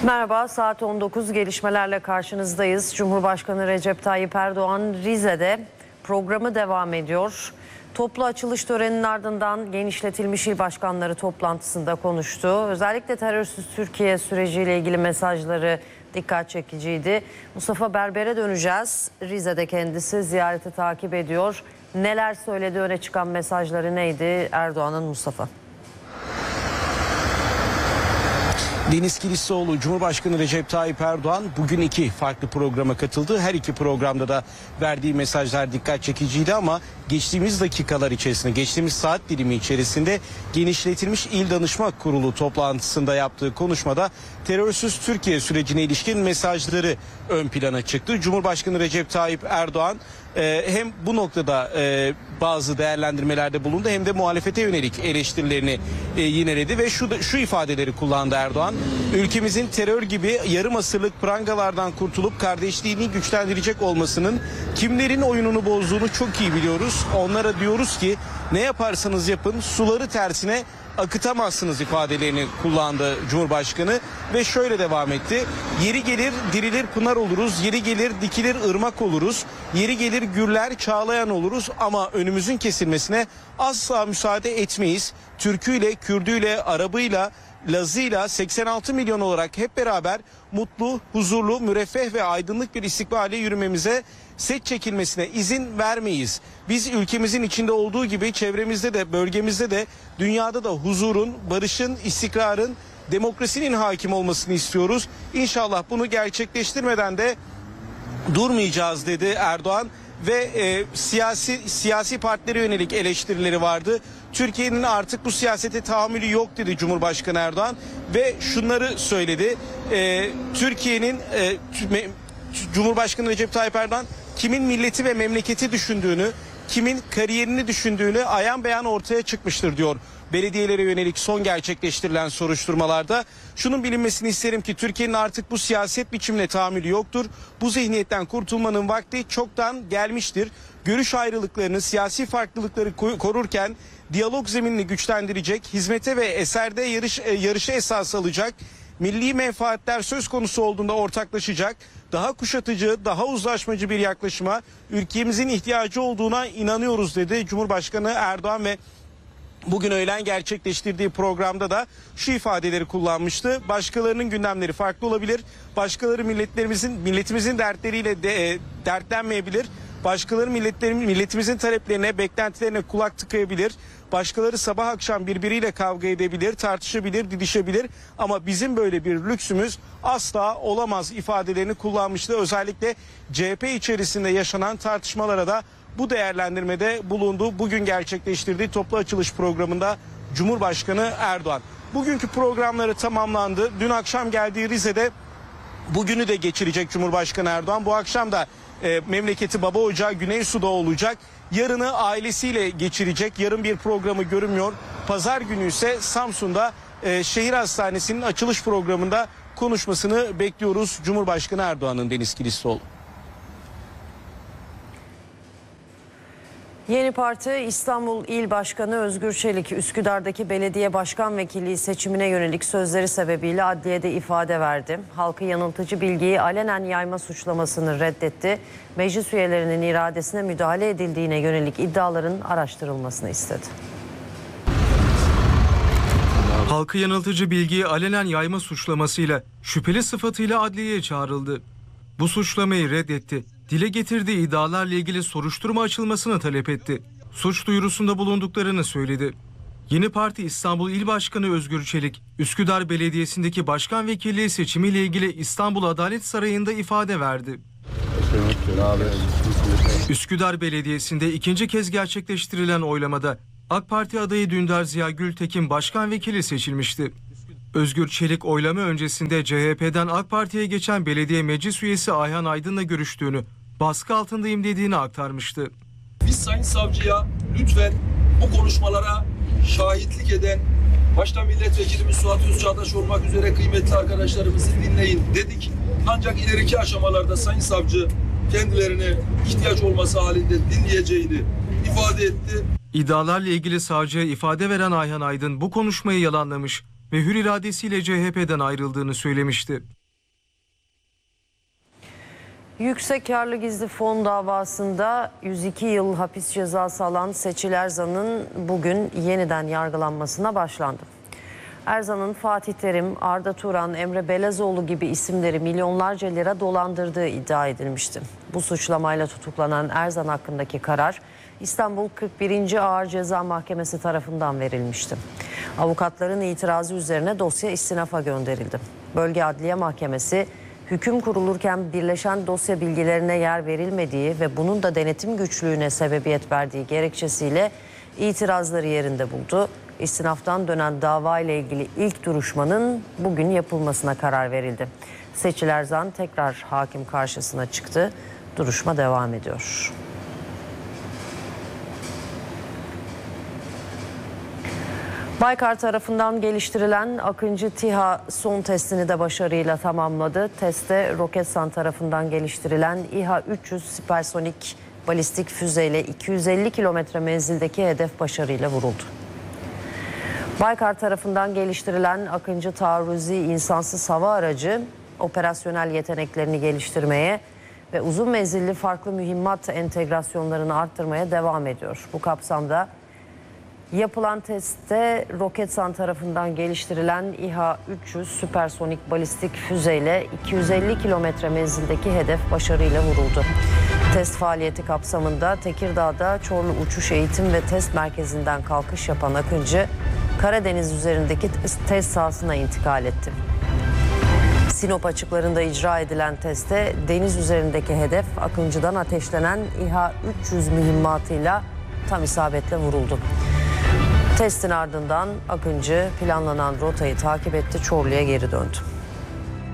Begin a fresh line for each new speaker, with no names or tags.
Merhaba, saat 19 gelişmelerle karşınızdayız. Cumhurbaşkanı Recep Tayyip Erdoğan Rize'de programı devam ediyor. Toplu açılış töreninin ardından genişletilmiş il başkanları toplantısında konuştu. Özellikle terörsüz Türkiye süreciyle ilgili mesajları dikkat çekiciydi. Mustafa Berber'e döneceğiz. Rize'de kendisi ziyareti takip ediyor. Neler söyledi, öne çıkan mesajları neydi Erdoğan'ın? Mustafa.
Deniz Kiliçoğlu, Cumhurbaşkanı Recep Tayyip Erdoğan bugün 2 farklı programa katıldı. Her 2 programda da verdiği mesajlar dikkat çekiciydi ama geçtiğimiz dakikalar içerisinde, geçtiğimiz saat dilimi içerisinde genişletilmiş İl Danışma Kurulu toplantısında yaptığı konuşmada terörsüz Türkiye sürecine ilişkin mesajları ön plana çıktı. Cumhurbaşkanı Recep Tayyip Erdoğan hem bu noktada bazı değerlendirmelerde bulundu hem de muhalefete yönelik eleştirilerini yineledi ve şu ifadeleri kullandı Erdoğan. Ülkemizin terör gibi yarım asırlık prangalardan kurtulup kardeşliğini güçlendirecek olmasının kimlerin oyununu bozduğunu çok iyi biliyoruz. Onlara diyoruz ki ne yaparsanız yapın suları tersine akıtamazsınız ifadelerini kullandı Cumhurbaşkanı ve şöyle devam etti. Yeri gelir dirilir pınar oluruz, yeri gelir dikilir ırmak oluruz, yeri gelir gürler çağlayan oluruz ama önümüzün kesilmesine asla müsaade etmeyiz. Türküyle, Kürdüyle, Arabıyla, Lazıyla 86 milyon olarak hep beraber mutlu, huzurlu, müreffeh ve aydınlık bir istikbale yürümemize set çekilmesine izin vermeyiz. Biz ülkemizin içinde olduğu gibi çevremizde de, bölgemizde de, dünyada da huzurun, barışın, istikrarın, demokrasinin hakim olmasını istiyoruz. İnşallah bunu gerçekleştirmeden de durmayacağız dedi Erdoğan ve siyasi partilere yönelik eleştirileri vardı. Türkiye'nin artık bu siyasete tahammülü yok dedi Cumhurbaşkanı Erdoğan ve şunları söyledi. Türkiye'nin Cumhurbaşkanı Recep Tayyip Erdoğan kimin milleti ve memleketi düşündüğünü, kimin kariyerini düşündüğünü ayan beyan ortaya çıkmıştır diyor. Belediyelere yönelik son gerçekleştirilen soruşturmalarda şunun bilinmesini isterim ki Türkiye'nin artık bu siyaset biçimine tahammülü yoktur. Bu zihniyetten kurtulmanın vakti çoktan gelmiştir. Görüş ayrılıklarını, siyasi farklılıkları korurken diyalog zeminini güçlendirecek, hizmete ve eserde yarışa esas alacak, milli menfaatler söz konusu olduğunda ortaklaşacak, daha kuşatıcı, daha uzlaşmacı bir yaklaşıma ülkemizin ihtiyacı olduğuna inanıyoruz dedi Cumhurbaşkanı Erdoğan ve bugün öğlen gerçekleştirdiği programda da şu ifadeleri kullanmıştı. Başkalarının gündemleri farklı olabilir. Başkaları milletimizin dertleriyle dertlenmeyebilir. Başkaları milletimizin taleplerine, beklentilerine kulak tıkayabilir. Başkaları sabah akşam birbiriyle kavga edebilir, tartışabilir, didişebilir. Ama bizim böyle bir lüksümüz asla olamaz ifadelerini kullanmıştı. Özellikle CHP içerisinde yaşanan tartışmalara da bu değerlendirmede bulundu. Bugün gerçekleştirdiği toplu açılış programında Cumhurbaşkanı Erdoğan. Bugünkü programları tamamlandı. Dün akşam geldiği Rize'de bugünü de geçirecek Cumhurbaşkanı Erdoğan. Bu akşam da memleketi baba ocağı Güneysu'da olacak. Yarını ailesiyle geçirecek. Yarın bir programı görünmüyor. Pazar günü ise Samsun'da şehir hastanesinin açılış programında konuşmasını bekliyoruz Cumhurbaşkanı Erdoğan'ın. Deniz Kiliçoğlu.
Yeni Parti İstanbul İl Başkanı Özgür Çelik, Üsküdar'daki belediye başkan vekilliği seçimine yönelik sözleri sebebiyle adliyede ifade verdi. Halkı yanıltıcı bilgiyi alenen yayma suçlamasını reddetti. Meclis üyelerinin iradesine müdahale edildiğine yönelik iddiaların araştırılmasını istedi.
Halkı yanıltıcı bilgiyi alenen yayma suçlamasıyla şüpheli sıfatıyla adliyeye çağrıldı. Bu suçlamayı reddetti. Dile getirdiği iddialarla ilgili soruşturma açılmasını talep etti. Suç duyurusunda bulunduklarını söyledi. Yeni Parti İstanbul İl Başkanı Özgür Çelik, Üsküdar Belediyesi'ndeki başkan vekilliği seçimiyle ilgili İstanbul Adalet Sarayı'nda ifade verdi. Üsküdar Belediyesi'nde ikinci kez gerçekleştirilen oylamada AK Parti adayı Dündar Ziya Gültekin başkan vekili seçilmişti. Özgür Çelik oylama öncesinde CHP'den AK Parti'ye geçen belediye meclis üyesi Ayhan Aydın'la görüştüğünü, baskı altındayım dediğini aktarmıştı.
Biz Sayın Savcı'ya lütfen bu konuşmalara şahitlik eden başta milletvekilimiz Suat Özçağdaş olmak üzere kıymetli arkadaşlarımızı dinleyin dedik. Ancak ileriki aşamalarda Sayın Savcı kendilerine ihtiyaç olması halinde dinleyeceğini ifade etti.
İddialarla ilgili savcıya ifade veren Ayhan Aydın bu konuşmayı yalanlamış. ve hür iradesiyle CHP'den ayrıldığını söylemişti.
Yüksek karlı gizli fon davasında 102 yıl hapis cezası alan Seçil Erzan'ın bugün yeniden yargılanmasına başlandı. Erzan'ın Fatih Terim, Arda Turan, Emre Belezoğlu gibi isimleri milyonlarca lira dolandırdığı iddia edilmişti. Bu suçlamayla tutuklanan Erzan hakkındaki karar İstanbul 41. Ağır Ceza Mahkemesi tarafından verilmişti. Avukatların itirazı üzerine dosya istinafa gönderildi. Bölge Adliye Mahkemesi hüküm kurulurken birleşen dosya bilgilerine yer verilmediği ve bunun da denetim güçlüğüne sebebiyet verdiği gerekçesiyle itirazları yerinde buldu. İstinaftan dönen dava ile ilgili ilk duruşmanın bugün yapılmasına karar verildi. Seçil Erzan tekrar hakim karşısına çıktı. Duruşma devam ediyor. Baykar tarafından geliştirilen Akıncı TİHA son testini de başarıyla tamamladı. Testte Roketsan tarafından geliştirilen İHA-300 süpersonik balistik füzeyle 250 kilometre menzildeki hedef başarıyla vuruldu. Baykar tarafından geliştirilen Akıncı taarruzi insansız hava aracı operasyonel yeteneklerini geliştirmeye ve uzun menzilli farklı mühimmat entegrasyonlarını arttırmaya devam ediyor. Bu kapsamda yapılan testte Roketsan tarafından geliştirilen İHA-300 süpersonik balistik füzeyle 250 kilometre menzildeki hedef başarıyla vuruldu. Test faaliyeti kapsamında Tekirdağ'da Çorlu Uçuş Eğitim ve Test Merkezi'nden kalkış yapan Akıncı, Karadeniz üzerindeki test sahasına intikal etti. Sinop açıklarında icra edilen testte deniz üzerindeki hedef Akıncı'dan ateşlenen İHA-300 mühimmatıyla tam isabetle vuruldu. Testin ardından Akıncı planlanan rotayı takip etti, Çorlu'ya geri döndü.